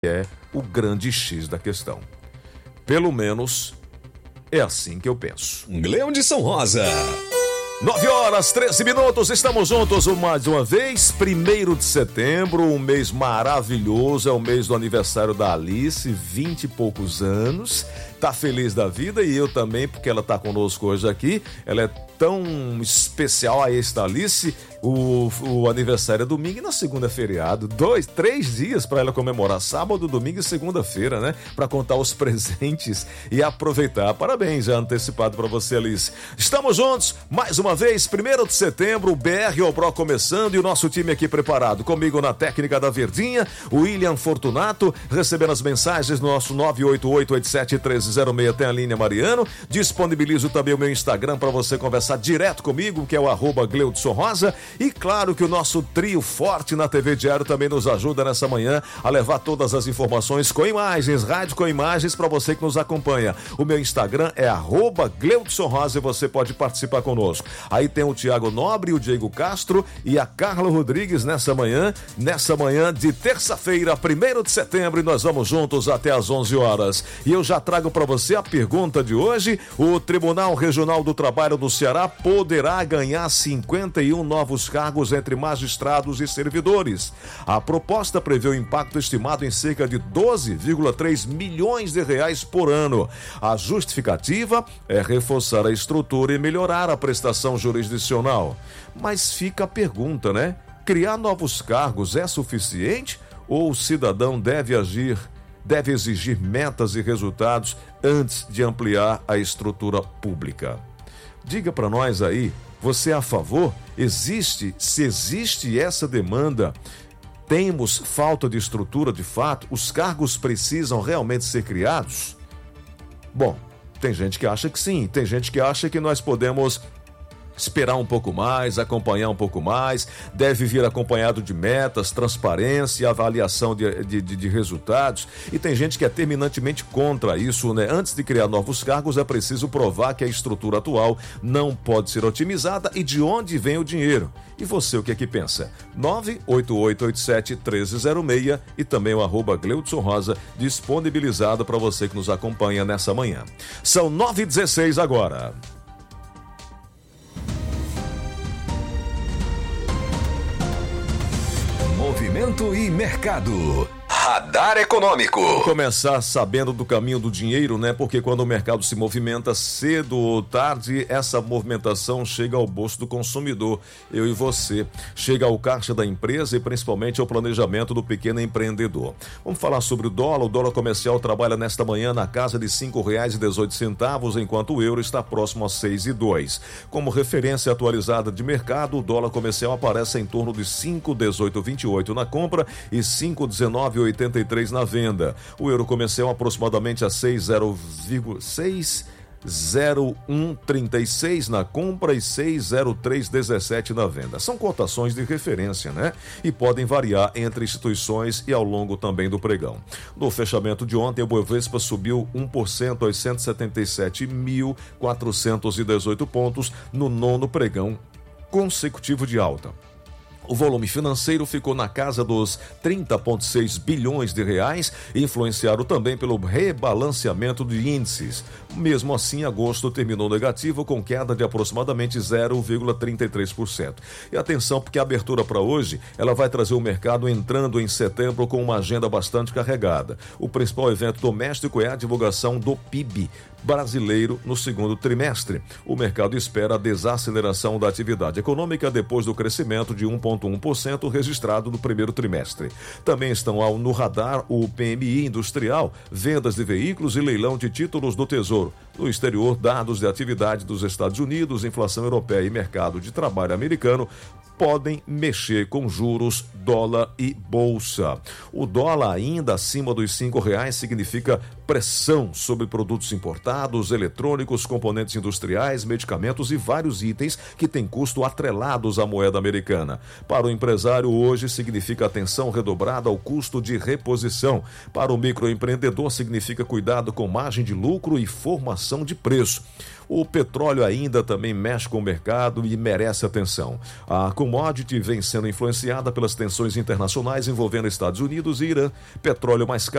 é o grande X da questão. Pelo menos é assim que eu penso. Gleudson Rosa. 9h13, estamos juntos mais uma vez. 1º de setembro, um mês maravilhoso, é o mês do aniversário da Alice, 20 e poucos anos. Tá feliz da vida e eu também, porque ela tá conosco hoje aqui. Ela é tão especial, a esta Alice. O aniversário é domingo e na segunda é feriado. 3 dias para ela comemorar, sábado, domingo e segunda-feira, né? Para contar os presentes e aproveitar. Parabéns já antecipado para você, Alice. Estamos juntos mais uma vez, 1º de setembro, o BR Obró começando e o nosso time aqui preparado. Comigo na técnica da Verdinha, o William Fortunato, recebendo as mensagens no nosso 988871306, tem a linha Mariano. Disponibilizo também o meu Instagram para você conversar direto comigo, que é o @Gleudson Rosa. E claro que o nosso trio forte na TV Diário também nos ajuda nessa manhã a levar todas as informações com imagens, rádio com imagens para você que nos acompanha. O meu Instagram é @Gleudson Rosa e você pode participar conosco. Aí tem o Tiago Nobre, o Diego Castro e a Carla Rodrigues nessa manhã de terça-feira, 1º de setembro, e nós vamos juntos até às 11 horas. E eu já trago para você a pergunta de hoje. O Tribunal Regional do Trabalho do Ceará poderá ganhar 51 novos cargos entre magistrados e servidores. A proposta prevê um impacto estimado em cerca de 12,3 milhões de reais por ano. A justificativa é reforçar a estrutura e melhorar a prestação jurisdicional. Mas fica a pergunta, né? Criar novos cargos é suficiente ou o cidadão deve exigir metas e resultados antes de ampliar a estrutura pública? Diga para nós aí, você é a favor? Se existe essa demanda, temos falta de estrutura de fato? Os cargos precisam realmente ser criados? Bom, tem gente que acha que sim, tem gente que acha que nós podemos esperar um pouco mais, acompanhar um pouco mais, deve vir acompanhado de metas, transparência, avaliação de resultados, e tem gente que é terminantemente contra isso, né? Antes de criar novos cargos é preciso provar que a estrutura atual não pode ser otimizada e de onde vem o dinheiro. E você, o que é que pensa? 988871306 e também o @Gleudson Rosa disponibilizado para você que nos acompanha nessa manhã. São 9h16 agora. Movimento e mercado. Radar Econômico. Vou começar sabendo do caminho do dinheiro, né? Porque quando o mercado se movimenta cedo ou tarde, essa movimentação chega ao bolso do consumidor, eu e você. Chega ao caixa da empresa e principalmente ao planejamento do pequeno empreendedor. Vamos falar sobre o dólar. O dólar comercial trabalha nesta manhã na casa de R$ 5,18, enquanto o euro está próximo a 6,02. Como referência atualizada de mercado, o dólar comercial aparece em torno de 5,1828 na compra e 5,1983 na venda. O euro comercial aproximadamente a 6,0136 na compra e 6,0317 na venda. São cotações de referência, né? E podem variar entre instituições e ao longo também do pregão. No fechamento de ontem, o Bovespa subiu 1% aos 177.418 pontos no 9º pregão consecutivo de alta. O volume financeiro ficou na casa dos 30,6 bilhões de reais, influenciado também pelo rebalanceamento de índices. Mesmo assim, agosto terminou negativo com queda de aproximadamente 0,33%. E atenção, porque a abertura para hoje, ela vai trazer o mercado entrando em setembro com uma agenda bastante carregada. O principal evento doméstico é a divulgação do PIB brasileiro no 2º trimestre. O mercado espera a desaceleração da atividade econômica depois do crescimento de 1,1% registrado no 1º trimestre. Também estão no radar o PMI industrial, vendas de veículos e leilão de títulos do Tesouro. No exterior, dados de atividade dos Estados Unidos, inflação europeia e mercado de trabalho americano podem mexer com juros, dólar e bolsa. O dólar ainda acima dos R$5 significa pressão sobre produtos importados, eletrônicos, componentes industriais, medicamentos e vários itens que têm custo atrelados à moeda americana. Para o empresário, hoje significa atenção redobrada ao custo de reposição. Para o microempreendedor, significa cuidado com margem de lucro e formação de preço. O petróleo ainda também mexe com o mercado e merece atenção. A commodity vem sendo influenciada pelas tensões internacionais envolvendo Estados Unidos e Irã. Petróleo mais caro